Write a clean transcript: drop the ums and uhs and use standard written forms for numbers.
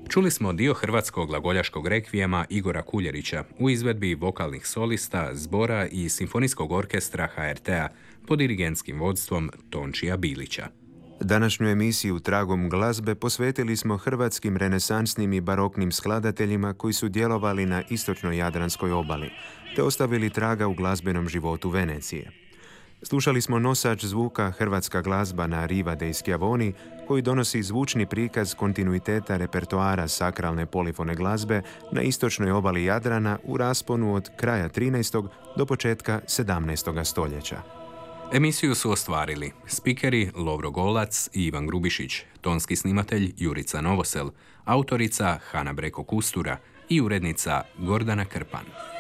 Čuli smo dio hrvatskog glagoljaškog rekvijema Igora Kuljerića u izvedbi vokalnih solista, zbora i simfonijskog orkestra HRT-a pod dirigentskim vodstvom Tončija Bilića. Današnju emisiju Tragom glazbe posvetili smo hrvatskim renesansnim i baroknim skladateljima koji su djelovali na istočnoj Jadranskoj obali, te ostavili traga u glazbenom životu Venecije. Slušali smo nosač zvuka Hrvatska glazba na Riva dei Schiavoni, koji donosi zvučni prikaz kontinuiteta repertoara sakralne polifone glazbe na istočnoj obali Jadrana u rasponu od kraja 13. do početka 17. stoljeća. Emisiju su ostvarili spikeri Lovro Golac i Ivan Grubišić, tonski snimatelj Jurica Novosel, autorica Hana Breko Kustura i urednica Gordana Krpan.